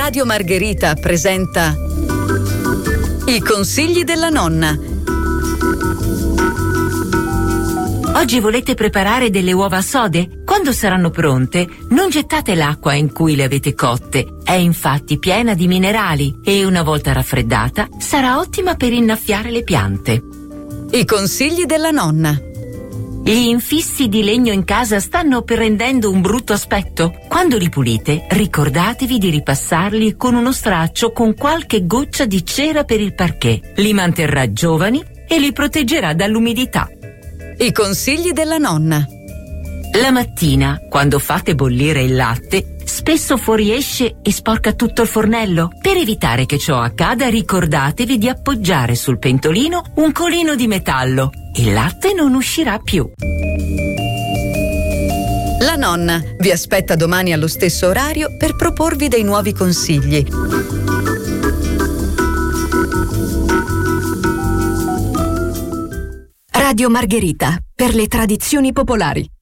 Radio Margherita presenta I consigli della nonna. Oggi volete preparare delle uova sode? Quando saranno pronte, non gettate l'acqua in cui le avete cotte. È infatti piena di minerali e una volta raffreddata sarà ottima per innaffiare le piante. I consigli della nonna. Gli infissi di legno in casa stanno prendendo un brutto aspetto. Quando li pulite, ricordatevi di ripassarli con uno straccio con qualche goccia di cera per il parquet. Li manterrà giovani e li proteggerà dall'umidità. I consigli della nonna. La mattina, quando fate bollire il latte, spesso fuoriesce e sporca tutto il fornello. Per evitare che ciò accada, ricordatevi di appoggiare sul pentolino un colino di metallo. Il latte non uscirà più. La nonna vi aspetta domani allo stesso orario per proporvi dei nuovi consigli. Radio Margherita, per le tradizioni popolari.